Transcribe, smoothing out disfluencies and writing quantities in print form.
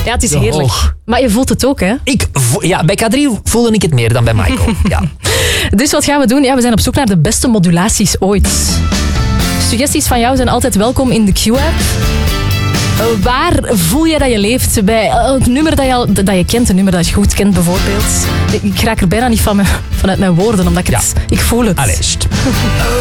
Ja, het is heerlijk. hoog. Maar je voelt het ook, hè? Bij K3 voelde ik het meer dan bij Michael. Ja. Dus wat gaan we doen? Ja, we zijn op zoek naar de beste modulaties ooit. Suggesties van jou zijn altijd welkom in de Q-app. Waar voel je dat je leeft? Bij het nummer dat je kent, een nummer dat je goed kent bijvoorbeeld. Ik raak er bijna niet vanuit mijn woorden, omdat ik voel het. Allee,